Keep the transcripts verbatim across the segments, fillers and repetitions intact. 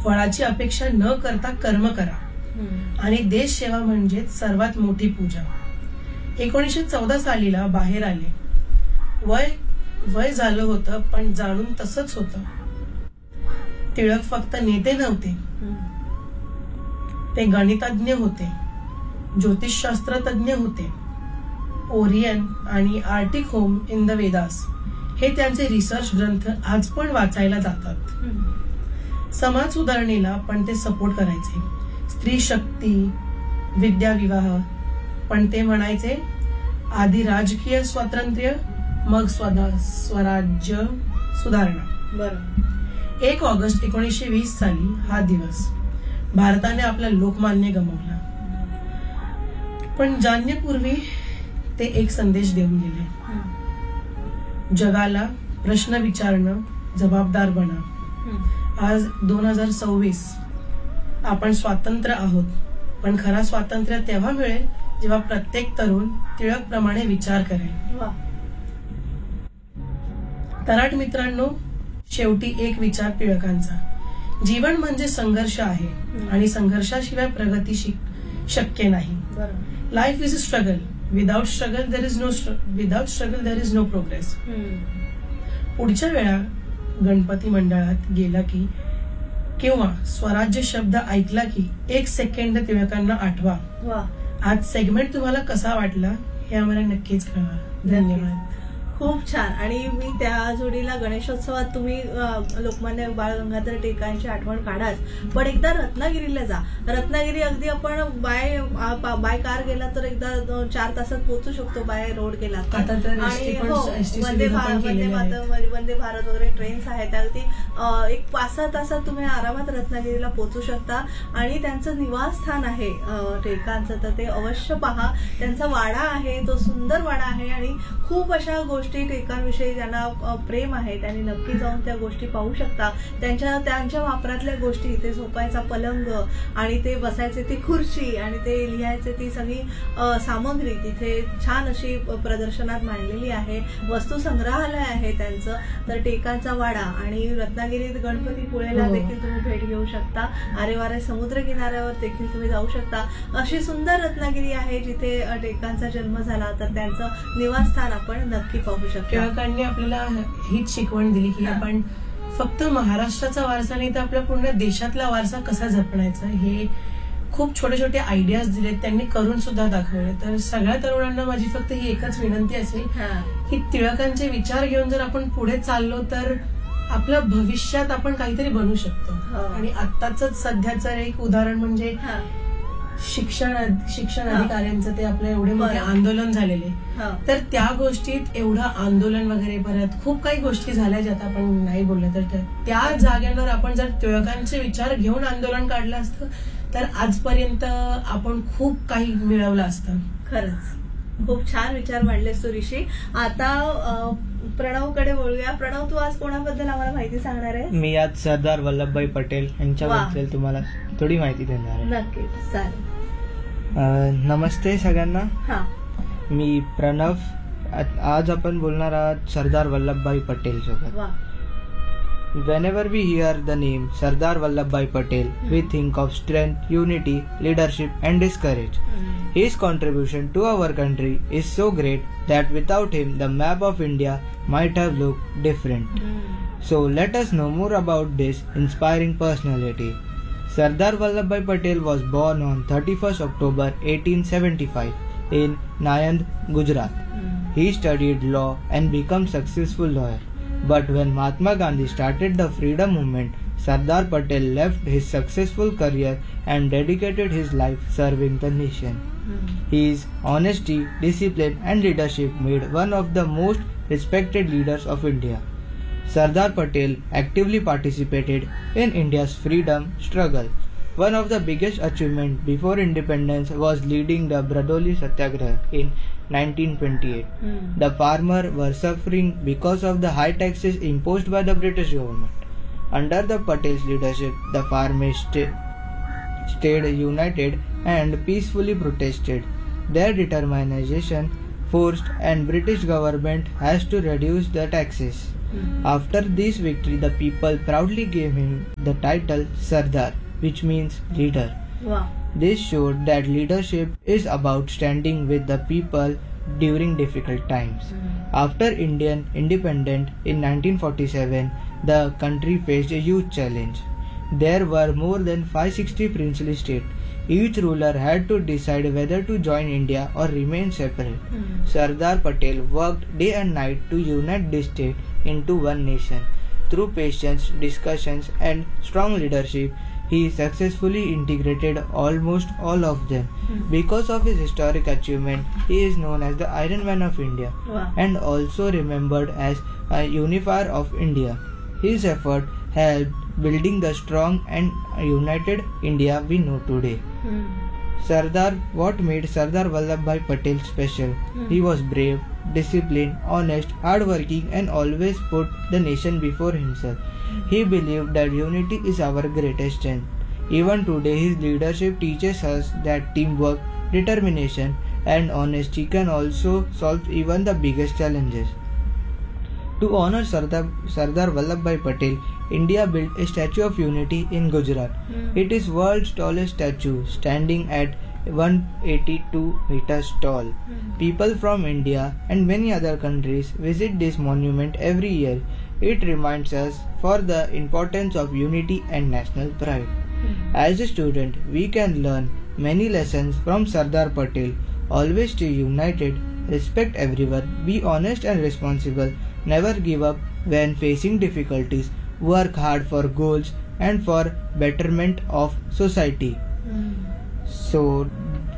फळाची अपेक्षा न करता कर्म करा आणि देश सेवा म्हणजे सर्वात मोठी पूजा. एकोणीसशे चौदा सालीला बाहेर आले. वय वय झालं होतं पण जाणून तसंच होतं. टिळक फक्त नेते नव्हते, ते गणितज्ञ होते, ज्योतिषशास्त्र तज्ञ होते. ओरियन आणि Arctic home in the Vedas हे त्यांचे रिसर्च ग्रंथ आज पण वाचायला जातात. समाज सुधारणेला पण ते सपोर्ट करायचे. स्त्री शक्ती, विद्या विवाह, पण ते म्हणायचे आधी राजकीय स्वातंत्र्य मग स्वराज्य सुधारणा. बरोबर. एक ऑगस्ट एकोणीसशे वीस साली हा दिवस भारताने आपला लोकमान्य गमावला. पण जाणण्यापूर्वी ते एक संदेश देऊन गेले. जगाला प्रश्न विचारणं, जबाबदार बना. आज दोन हजार सव्वीस, आपण स्वातंत्र्य आहोत, पण खरा स्वातंत्र्य तेव्हा मिळेल जेव्हा प्रत्येक तरुण टिळक प्रमाणे विचार करेल. तराट मित्रांनो, शेवटी एक विचार टिळकांचा, जीवन म्हणजे संघर्ष आहे आणि संघर्षाशिवाय प्रगती शक्य नाही. Life is a struggle. Without struggle there is no without struggle there is no progress. पुढच्या वेळा गणपती मंडळात गेला की किंवा स्वराज्य शब्द ऐकला की एक सेकंड टिळकांना आठवा. आज सेगमेंट तुम्हाला कसा वाटला हे आम्हाला नक्कीच कळवा. धन्यवाद. खूप छान. आणि मी त्या जोडीला गणेशोत्सवात तुम्ही लोकमान्य बाळ गंगाधर टिळकांची आठवण काढाच, पण एकदा रत्नागिरीला जा. रत्नागिरी अगदी आपण बाय बाय कार गेला तर एकदा चार तासात पोहोचू शकतो, बाय रोड गेला तर. आणि हो, वंदे भारत वंदे मातरम वंदे भारत वगैरे ट्रेन्स आहेत, अगदी एक पाच सहा तासात तुम्ही आरामात रत्नागिरीला पोहोचू शकता. आणि त्यांचं निवासस्थान आहे टिळकांचं, तर ते अवश्य पहा. त्यांचा वाडा आहे, तो सुंदर वाडा आहे आणि खूप अशा गोष्टी टिळकांविषयी ज्यांना प्रेम आहे त्यांनी नक्की जाऊन त्या गोष्टी पाहू शकता. त्यांच्या त्यांच्या वापरातल्या गोष्टी, ते झोपायचा पलंग आणि ते बसायचे ती खुर्ची आणि ते लिहायचे ती सगळी सामग्री तिथे छान अशी प्रदर्शनात मांडलेली आहे. वस्तू संग्रहालय आहे त्यांचं. तर टिळकांचा वाडा आणि रत्नागिरीत गणपतीपुळेला देखील तुम्ही भेट घेऊ शकता. आरेवारे समुद्र किनाऱ्यावर देखील तुम्ही जाऊ शकता. अशी सुंदर रत्नागिरी आहे जिथे टिळकांचा जन्म झाला. तर त्यांचं निवासस्थान आपण नक्की पाहू शकतो. टिळकांनी आपल्याला हीच शिकवण दिली की आपण फक्त महाराष्ट्राचा वारसा नाही तर आपल्या पूर्ण देशातला वारसा कसा जपण्याचा, हे खूप छोटे छोटे आयडियाज दिले, त्यांनी करून सुद्धा दाखवले. तर सगळ्या तरुणांना माझी फक्त ही एकच विनंती असेल की टिळकांचे विचार घेऊन जर आपण पुढे चाललो तर आपल्या भविष्यात आपण काहीतरी बनू शकतो. आणि आत्ताच सध्याचं एक उदाहरण म्हणजे शिक्षण शिक्षण अधिकाऱ्यांचं ते आपलं एवढे मोठे आंदोलन झालेले, तर त्या गोष्टीत एवढं आंदोलन वगैरे परत खूप काही गोष्टी झाल्या ज्यात आपण नाही बोललो, तर त्या जागेवर आपण जर टिळकांचे विचार घेऊन आंदोलन काढलं असतं तर आजपर्यंत आपण खूप काही मिळवलं असतं. खरंच खूप छान विचार मांडलेस तू ऋषी. आता प्रणवकडे बोलूया. प्रणव, तू आज कोणाबद्दल आम्हाला माहिती सांगणार आहे? मी आज सरदार वल्लभभाई पटेल यांच्याबद्दल तुम्हाला थोडी माहिती देणार आहे. नक्कीच, चालेल. नमस्ते सगळ्यांना. मी प्रणव. आज आपण बोलणार आहात सरदार वल्लभभाई पटेल सोबत. Whenever we hear the name Sardar Vallabhbhai Patel, mm. we think of strength, unity, leadership and his courage. Mm. His contribution to our country is so great that without him the map of India might have looked different. Mm. So let us know more about this inspiring personality. Sardar Vallabhbhai Patel was born on thirty-first October eighteen seventy-five in Nayand, Gujarat. Mm. He studied law and became a successful lawyer. But when Mahatma Gandhi started the freedom movement, Sardar Patel left his successful career and dedicated his life serving the nation. Mm. His honesty, discipline and leadership made one of the most respected leaders of India. Sardar Patel actively participated in India's freedom struggle. One of the biggest achievements before independence was leading the Bardoli Satyagraha in nineteen twenty-eight. Hmm. The farmers were suffering because of the high taxes imposed by the British government. Under the Patel's leadership, the farmers st- stayed united and peacefully protested. Their determination forced and British government has to reduce the taxes. Hmm. After this victory, the people proudly gave him the title Sardar, which means leader. Wow. This showed that leadership is about standing with the people during difficult times. Hmm. After Indian independence in nineteen forty-seven, the country faced a huge challenge. There were more than five hundred sixty princely states. Each ruler had to decide whether to join India or remain separate. Hmm. Sardar Patel worked day and night to unite this state into one nation. Through patience, discussions, and strong leadership, he successfully integrated almost all of them. Hmm. Because of his historic achievement, he is known as the Iron Man of India Wow. and also remembered as a unifier of India. His effort helped building the strong and united India we know today. Hmm. Sardar, what made Sardar Vallabhbhai Patel special? Hmm. He was brave, disciplined, honest, hardworking, and always put the nation before himself. He believed that unity is our greatest strength. Even today, his leadership teaches us that teamwork, determination, and honesty can also solve even the biggest challenges. To honor Sardar, Sardar Vallabhbhai Patel, India built a Statue of Unity in Gujarat. Hmm. It is world's tallest statue, standing at one hundred eighty-two meters tall. Hmm. People from India and many other countries visit this monument every year. It reminds us for the importance of unity and national pride. Hmm. As a student, we can learn many lessons from Sardar Patel. Always stay united, respect everyone, be honest and responsible, never give up when facing difficulties, work hard for goals and for betterment of society. Hmm. So,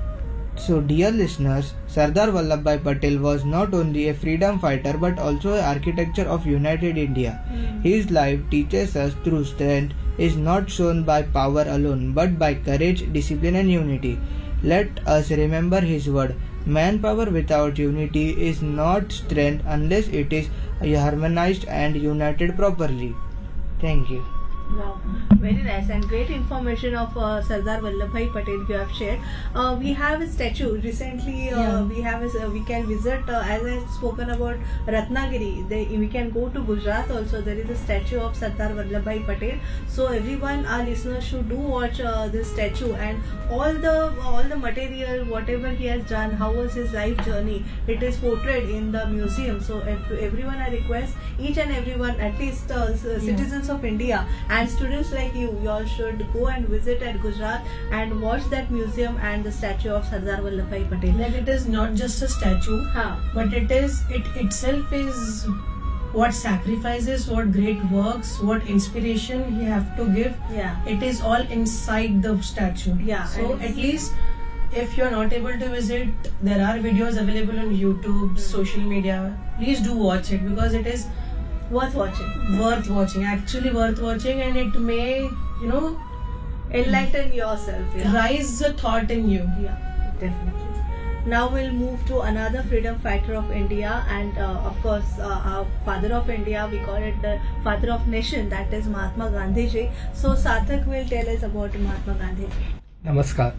so dear listeners, Sardar Vallabhbhai Patel was not only a freedom fighter but also an architect of united India. Hmm. His life teaches us true strength is not shown by power alone but by courage, discipline and unity. Let us remember his word. Manpower without unity is not strength unless it is harmonized and united properly. Thank you. Wow, very nice and great information of uh, Sardar Vallabhbhai Patel you have shared. Uh, we have a statue recently. Uh, Yeah. We have a, uh, we can visit uh, as I have spoken about Ratnagiri. They, we can go to Gujarat also. There is a statue of Sardar Vallabhbhai Patel. So everyone, our listeners should do watch uh, this statue and all the all the material, whatever he has done, how was his life journey. It is portrayed in the museum. So if, everyone, I request each and everyone, at least uh, citizens of India and students like you, you all should go and visit at Gujarat and watch that museum and the statue of Sardar Vallabhbhai Patel. Like it is not just a statue, Huh. but it is it itself is what sacrifices, what great works, what inspiration he have to give. Yeah. It is all inside the statue. Yeah, So and at it's- least if you're not able to visit, there are videos available on YouTube, Hmm. social media. Please do watch it because it is Worth watching. worth watching, actually worth watching, and it may, you know, Enlighten yourself. Yeah. rise a thought in you. Yeah, definitely. Now we'll move to another freedom fighter of India, and uh, of course, uh, our father of India. We call it the father of nation. That is Mahatma Gandhi ji. So Sarthak will tell us about Mahatma Gandhi. Namaskar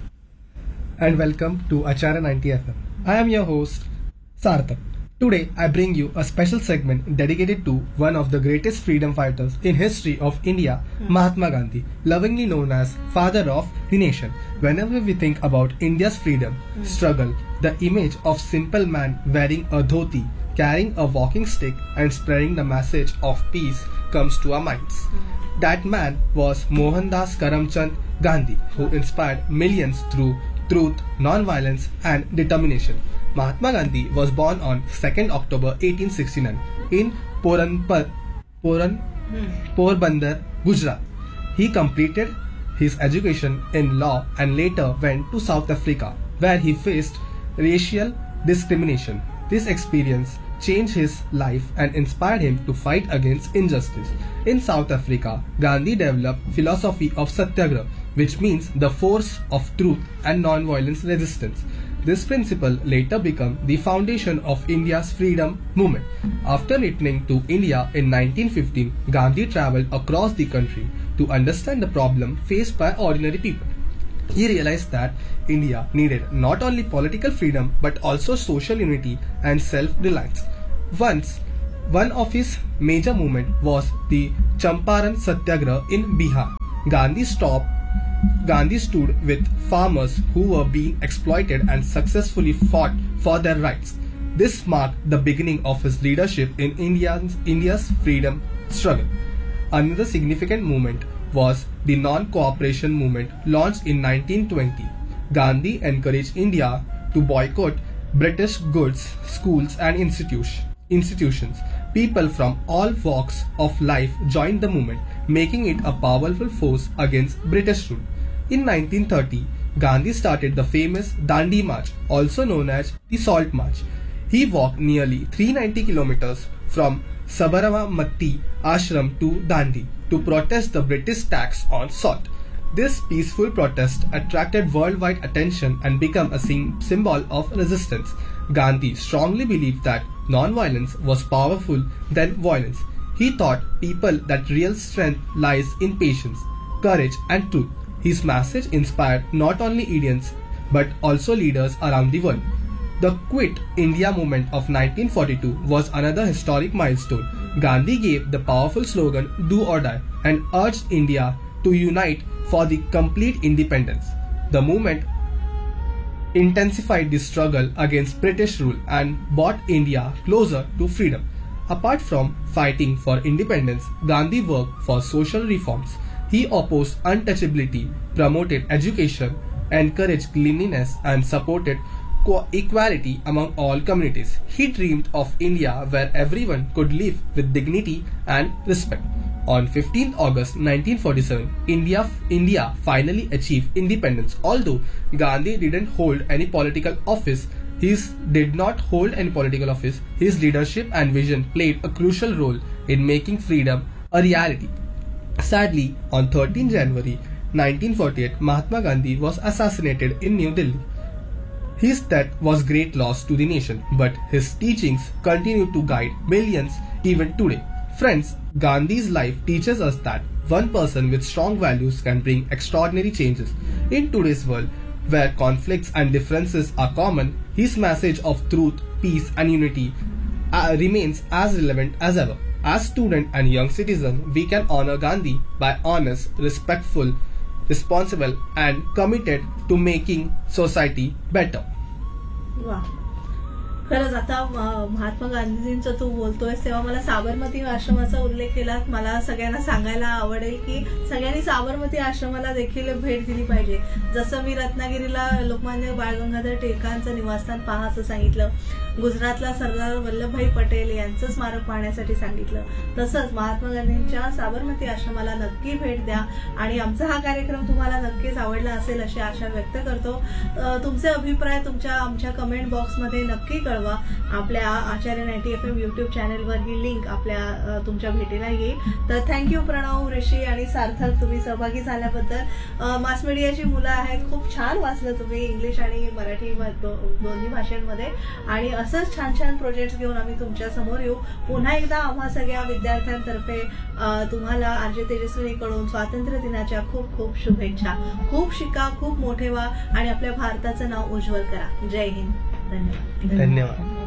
and welcome to Acharya ninety F M. I am your host Sarthak. Today I bring you a special segment dedicated to one of the greatest freedom fighters in history of India, Mahatma Gandhi, lovingly known as Father of the Nation. Whenever we think about India's freedom struggle, the image of simple man wearing a dhoti, carrying a walking stick and spreading the message of peace comes to our minds. That man was Mohandas Karamchand Gandhi, who inspired millions through truth, non-violence and determination. Mahatma Gandhi was born on second October eighteen sixty-nine in Poranpur, Poran, Porbandar, Gujarat. He completed his education in law and later went to South Africa, where he faced racial discrimination. This experience changed his life and inspired him to fight against injustice. In South Africa, Gandhi developed philosophy of Satyagraha, which means the force of truth and non-violence resistance. This principle later became the foundation of India's freedom movement. After returning to India in nineteen fifteen, Gandhi traveled across the country to understand the problem faced by ordinary people. He realized that India needed not only political freedom but also social unity and self-reliance. Once One of his major movement was the Champaran Satyagraha in Bihar. Gandhi stopped Gandhi stood with farmers who were being exploited and successfully fought for their rights. This marked the beginning of his leadership in India's, India's freedom struggle. Another significant movement was the non-cooperation movement launched in nineteen twenty. Gandhi encouraged India to boycott British goods, schools and institutions. People from all walks of life joined the movement, making it a powerful force against British rule. In nineteen thirty, Gandhi started the famous Dandi March, also known as the Salt March. He walked nearly three hundred ninety kilometers from Sabarmati Ashram to Dandi to protest the British tax on salt. This peaceful protest attracted worldwide attention and became a symbol of resistance. Gandhi strongly believed that non-violence was powerful than violence. He taught people that real strength lies in patience, courage and truth. His message inspired not only Indians but also leaders around the world. The Quit India movement of nineteen forty-two was another historic milestone. Gandhi gave the powerful slogan "Do or Die" and urged India to unite for the complete independence. The movement intensified the struggle against British rule and brought India closer to freedom. Apart from fighting for independence, Gandhi worked for social reforms. He opposed untouchability, promoted education, encouraged cleanliness, and supported equality among all communities. He dreamed of India where everyone could live with dignity and respect. On fifteenth August nineteen forty-seven, India, India finally achieved independence. Although Gandhi didn't hold any political office, he did not hold any political office, his leadership and vision played a crucial role in making freedom a reality. Sadly, on thirteenth January nineteen forty-eight, Mahatma Gandhi was assassinated in New Delhi. His death was great loss to the nation, but his teachings continue to guide millions even today. Friends, Gandhi's life teaches us that one person with strong values can bring extraordinary changes. In today's world, where conflicts and differences are common, his message of truth, peace and unity uh, remains as relevant as ever. As student and young citizen, we can honor Gandhi by honest, respectful, responsible and committed to making society better. वा, खरंच आता महात्मा गांधीजींचं तू बोलतोयस तेव्हा मला साबरमती आश्रमाचा उल्लेख केला. मला सगळ्यांना सांगायला आवडेल की सगळ्यांनी साबरमती आश्रमाला देखील भेट दिली पाहिजे. जसं मी रत्नागिरीला लोकमान्य बाळ गंगाधर टिळकांचं निवासस्थान पहा असं सांगितलं, गुजरातला सरदार वल्लभभाई पटेल यांचं स्मारक पाहण्यासाठी सांगितलं, तसंच महात्मा गांधींच्या साबरमती आश्रमाला नक्की भेट द्या. आणि आमचा हा कार्यक्रम तुम्हाला नक्कीच आवडला असेल अशी आशा व्यक्त करतो. तुमचे अभिप्राय तुमच्या आमच्या कमेंट बॉक्समध्ये नक्की कळवा. आपल्या आचार्य नाईन्टी एफ एम युट्यूब चॅनलवर ही लिंक आपल्या तुमच्या भेटीला येईल. तर थँक्यू प्रणव, ऋषी आणि सार्थक, तुम्ही सहभागी झाल्याबद्दल. मास मीडियाची मुलं आहेत, खूप छान वाचलं तुम्ही इंग्लिश आणि मराठी दोन्ही भाषांमध्ये. आणि असंच छान छान प्रोजेक्ट घेऊन आम्ही तुमच्या समोर येऊ. पुन्हा एकदा आम्हा सगळ्या विद्यार्थ्यांतर्फे तुम्हाला आरजे तेजस्विनीकडून स्वातंत्र्य दिनाच्या खूप खूप शुभेच्छा. खूप शिका, खूप मोठे व्हा आणि आपल्या भारताचं नाव उज्ज्वल करा. जय हिंद. धन्यवाद. धन्यवाद.